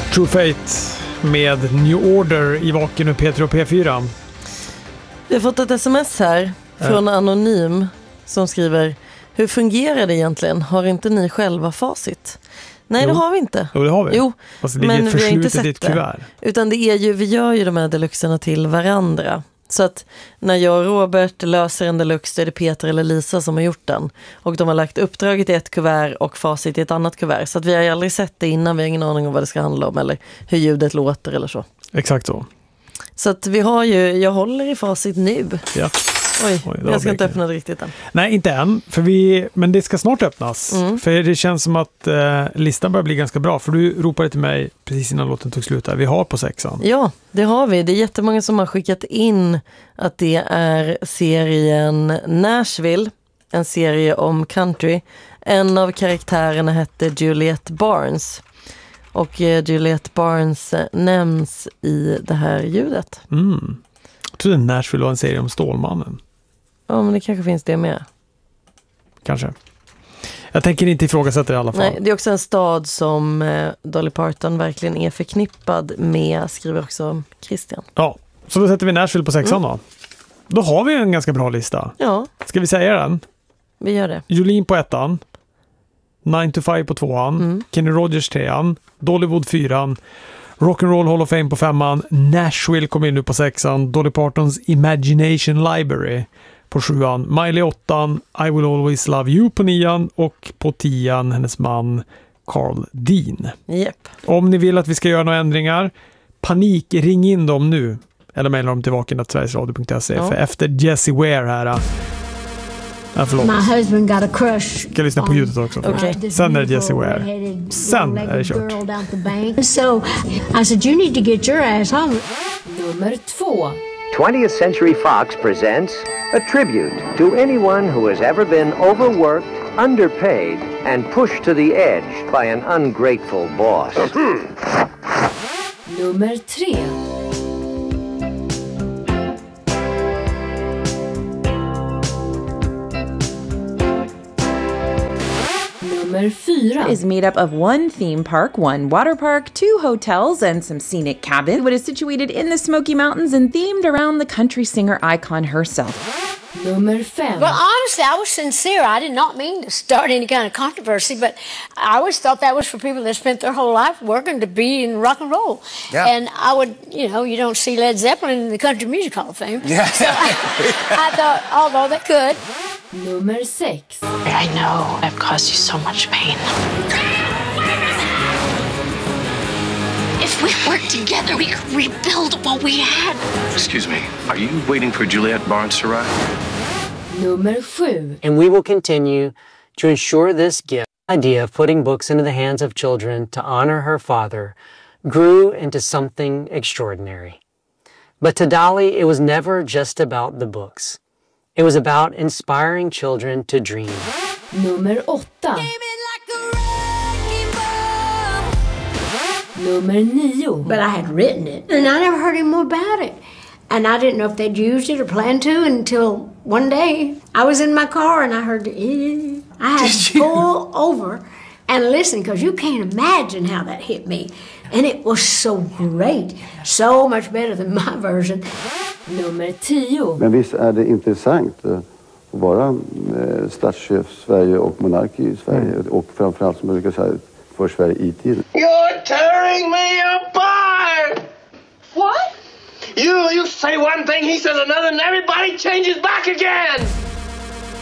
True Fate med New Order i Vaken och P3 och P4. Vi har fått ett sms här från Anonym som skriver: hur fungerar det egentligen? Har inte ni själva facit? Nej, det har vi inte. Jo, det har vi. Jo, alltså, det men vi har inte sett ditt kuvert. Utan det är ju, vi gör ju de här deluxerna till varandra. Så att när jag och Robert löser en deluxe så är det Peter eller Lisa som har gjort den. Och de har lagt uppdraget i ett kuvert och facit i ett annat kuvert. Så att vi har ju aldrig sett det innan, vi har ingen aning om vad det ska handla om eller hur ljudet låter eller så. Exakt så. Så att vi har ju, jag håller i facit nu. Ja. Oj, jag ska inte öppna det riktigt än. Nej, inte än. Men det ska snart öppnas. För det känns som att listan börjar bli ganska bra. För du ropade till mig precis innan låten tog slut här. Vi har på 6:an. Ja, det har vi. Det är jättemånga som har skickat in att det är serien Nashville. En serie om country. En av karaktärerna hette Juliette Barnes. Och Juliette Barnes nämns i det här ljudet. Jag trodde Nashville var en serie om Stålmannen. Ja, men det kanske finns det med. Kanske. Jag tänker inte ifrågasätta det i alla fall. Nej, det är också en stad som Dolly Parton verkligen är förknippad med, skriver också Christian. Ja, så då sätter vi Nashville på 6:an då. Då har vi en ganska bra lista. Ja. Ska vi säga den? Vi gör det. Jolene på 1:an. 9 to 5 på 2:an. Kenny Rogers 3:an. Dollywood 4:an. Rock'n'Roll Hall of Fame på 5:an. Nashville kommer in nu på 6:an. Dolly Partons Imagination Library på 7:an. Miley 8:an. I Will Always Love You på 9:an. Och på 10:an hennes man Carl Dean. Yep. Om ni vill att vi ska göra några ändringar, ring in dem nu. Eller mejla dem till vaken@sverigesradio.se. För efter Jessie Ware här... My husband got a crush. Ska lyssna på ljudet också. Okay. Sen är det Jessie Ware. Sen är det kört. So I said, you need to get your ass home. Nummer 2. 20th Century Fox presents a tribute to anyone who has ever been overworked, underpaid, and pushed to the edge by an ungrateful boss. Nummer 3. Nummer 4 is made up of one theme park, one water park, 2 hotels, and some scenic cabins. It is situated in the Smoky Mountains and themed around the country singer icon herself. Nummer 5. Well, honestly, I was sincere. I did not mean to start any kind of controversy, but I always thought that was for people that spent their whole life working to be in rock and roll. Yeah. And I would, you don't see Led Zeppelin in the Country Music Hall of Fame. Yeah. So I thought, although they could. Nummer 6. I know I've caused you so much pain. If we worked together, we could rebuild what we had. Excuse me, are you waiting for Juliette Barnes to arrive? Nummer 7. And we will continue to ensure this gift, idea of putting books into the hands of children to honor her father, grew into something extraordinary. But to Dolly, it was never just about the books. It was about inspiring children to dream. Nummer 8. Nummer 9. But I had written it, and I never heard any more about it. And I didn't know if they'd used it or planned to until one day I was in my car and I heard the I had to pull over and listen because you can't imagine how that hit me. And it was so great. So much better than my version. Nummer 10. Men visst är det intressant att vara statschef i Sverige och monark i Sverige. Och framförallt som jag brukar säga för Sverige i tiden. You're tearing me apart! What? You say one thing, he says another, and everybody changes back again!